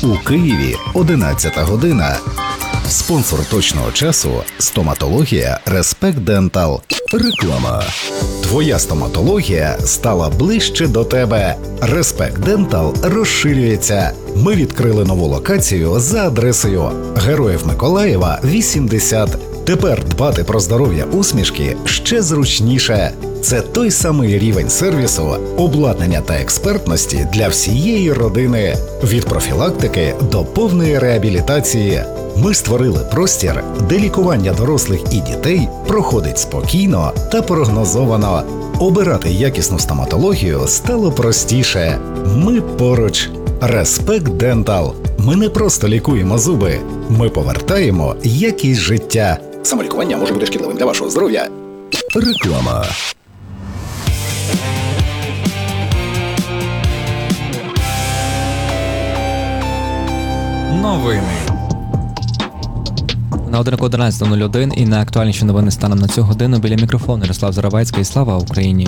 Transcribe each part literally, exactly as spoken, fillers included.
У Києві одинадцята година. Спонсор точного часу – стоматологія Respect Dental. Реклама. Твоя стоматологія стала ближче до тебе. Respect Dental розширюється. Ми відкрили нову локацію за адресою Героїв Миколаєва, вісімдесят. Тепер дбати про здоров'я усмішки ще зручніше. Це той самий рівень сервісу, обладнання та експертності для всієї родини. Від профілактики до повної реабілітації. Ми створили простір, де лікування дорослих і дітей проходить спокійно та прогнозовано. Обирати якісну стоматологію стало простіше. Ми поруч. Respect Dental. Ми не просто лікуємо зуби. Ми повертаємо якість життя. Самолікування може бути шкідливим для вашого здоров'я. Реклама. Новини. На годинку одинадцята нуль один і найактуальніші новини станом на цю годину. Біля мікрофону Ярослав Заравецький. Слава Україні!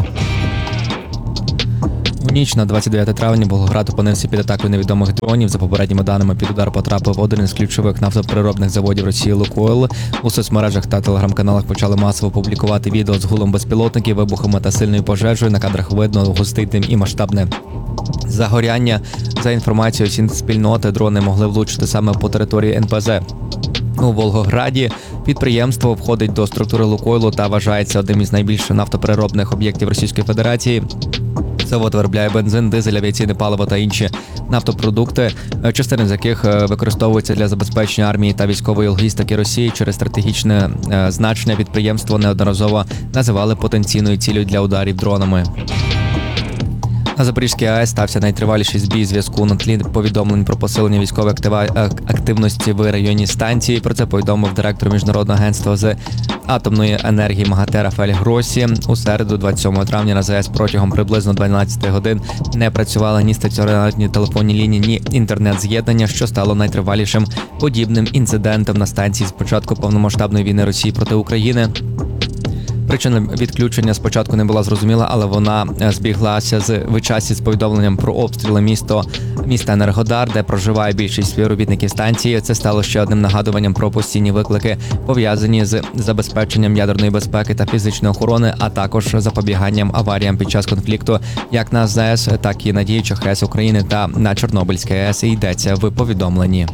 У ніч на двадцять дев'яте травня Волгоград опинився під атакою невідомих дронів. За попередніми даними, під удар потрапив один із ключових нафтопереробних заводів Росії «Лукойл». У соцмережах та телеграм-каналах почали масово публікувати відео з гулом безпілотників, вибухами та сильною пожежею. На кадрах видно густий дим і масштабне загоряння. За інформацією спільноти, дрони могли влучити саме по території ен пе зе. У Волгограді підприємство входить до структури «Лукойлу» та вважається одним із найбільш нафтопереробних об'єктів Російської Федерації. Завод виробляє бензин, дизель, авіаційне паливо та інші нафтопродукти, частини з яких використовуються для забезпечення армії та військової логістики Росії. Через стратегічне значення підприємство неодноразово називали потенційною цілею для ударів дронами. На Запорізькій АЕС стався найтриваліший збій зв'язку на тлі повідомлень про посилення військової активності в районі станції. Про це повідомив директор Міжнародного агентства з атомної енергії МАГАТЕ Рафаель Гроссі. У середу, двадцять сьомого травня, на ЗАЕС протягом приблизно дванадцяти годин не працювали ні стаціонарні телефонні лінії, ні інтернет-з'єднання, що стало найтривалішим подібним інцидентом на станції з початку повномасштабної війни Росії проти України. Причина відключення спочатку не була зрозуміла, але вона збіглася з в часі з повідомленням про обстріли місто, міста Енергодар, де проживає більшість співробітників станції. Це стало ще одним нагадуванням про постійні виклики, пов'язані з забезпеченням ядерної безпеки та фізичної охорони, а також запобіганням аваріям під час конфлікту як на ЗАЕС, так і на діючих АЕС України та на Чорнобильській АЕС, йдеться в повідомленні.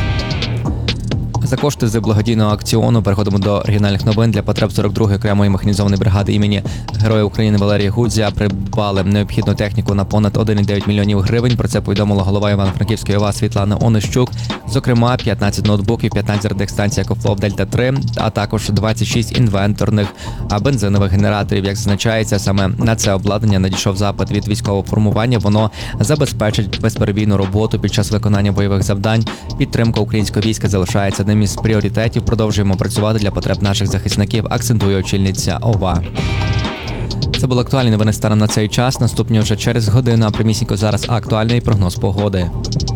За кошти з благодійного акціону переходимо до регіональних новин. Для потреб сорок другої окремої механізованої бригади імені Героя України Валерія Гудзя придбали необхідну техніку на понад один цілих дев'ять мільйонів гривень. Про це повідомила голова Івано-Франківської ОВА Світлана Онищук. Зокрема, п'ятнадцять ноутбуків, п'ятнадцять радіостанцій «Екофлоу Дельта три», а також двадцять шість інвенторних бензинових генераторів. Як зазначається, саме на це обладнання надійшов запит від військового формування. Воно забезпечить безперебійну роботу під час виконання бойових завдань. Підтримка українського війська залишається одним із пріоритетів. Продовжуємо працювати для потреб наших захисників, акцентує очільниця ОВА. Це були актуальні новини станом на цей час. Наступні вже через годину, а прямісінько зараз актуальний прогноз погоди.